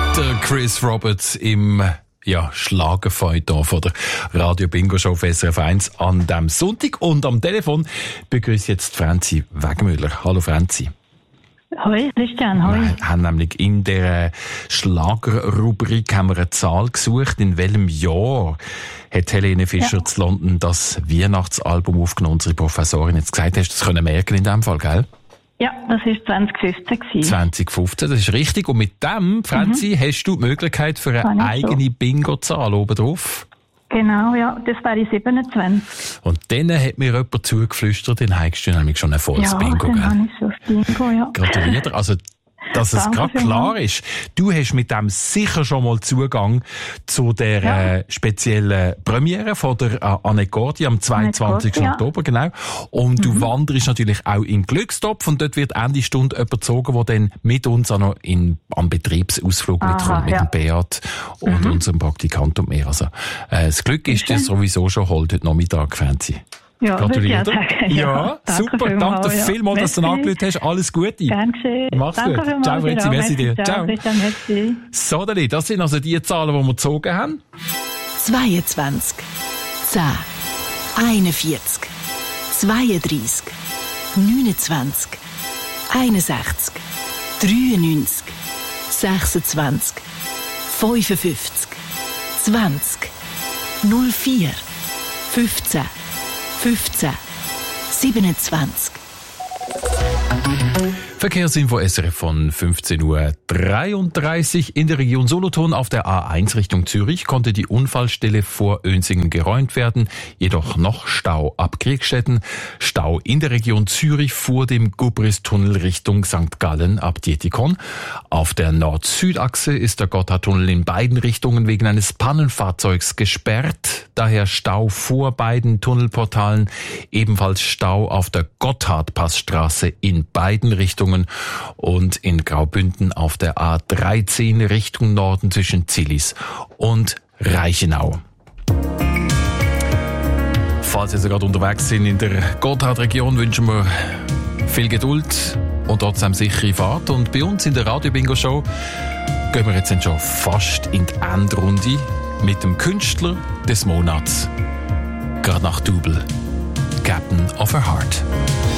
Der Chris Roberts im Schlagerfeuilleton von der Radio Bingo Show auf SRF 1 an diesem Sonntag. Und am Telefon begrüße ich jetzt Franzi Wegemüller. Hallo Franzi. Hoi Christian, hoi. Wir haben nämlich in der Schlagerrubrik eine Zahl gesucht. In welchem Jahr hat Helene Fischer zu London das Weihnachtsalbum aufgenommen? Unsere Professorin jetzt gesagt, hast du das können merken in dem Fall, gell? Ja, das war 2015. 2015, das ist richtig. Und mit dem, Franzi, hast du die Möglichkeit für eine eigene Bingo-Zahl oben drauf. Genau, ja, das wäre 27. Und dann hat mir jemand zugeflüstert, dann hast du nämlich schon ein volles Bingo, gell? Ja, dann habe ich schon das Bingo, ja. Gratuliere. Also, dass es gerade klar ist, du hast mit dem sicher schon mal Zugang zu der speziellen Premiere von der Annette Gordi am 22. Oktober, genau. Und du wanderst natürlich auch in den Glückstopf und dort wird Ende Stunde jemand gezogen, der dann mit uns auch noch am Betriebsausflug mitkommt, mit dem Beat und unserem Praktikant und mir. Also, das Glück ist dir sowieso schon heute Nachmittag, Franzi. Ja, gratuliere. Ja, super. Danke vielmals, dass du angerufen hast. Alles Gute. Gern geschehen. Mach's gut. Ciao, Franzi. Merci dir. Ciao. Merci. So, Dani, das sind also die Zahlen, die wir gezogen haben. 22, 10, 41, 32, 29, 61, 93, 26, 55, 20, 04, 15, 15, 27. Verkehrsinfo SRF von 15:33 Uhr. In der Region Solothurn auf der A1 Richtung Zürich konnte die Unfallstelle vor Önsingen geräumt werden, jedoch noch Stau ab Kriegstetten. Stau in der Region Zürich vor dem Gubristunnel Richtung St. Gallen ab Dietikon. Auf der Nord-Süd-Achse ist der Gotthardtunnel in beiden Richtungen wegen eines Pannenfahrzeugs gesperrt. Daher Stau vor beiden Tunnelportalen. Ebenfalls Stau auf der Gotthardpassstraße in beiden Richtungen und in Graubünden auf der A13 Richtung Norden zwischen Zillis und Reichenau. Falls Sie gerade unterwegs sind in der Gotthardregion, wünschen wir viel Geduld und trotzdem sichere Fahrt. Und bei uns in der Radio Bingo Show gehen wir jetzt schon fast in die Endrunde mit dem Künstler des Monats. Gerade nach Double, Captain of a Heart.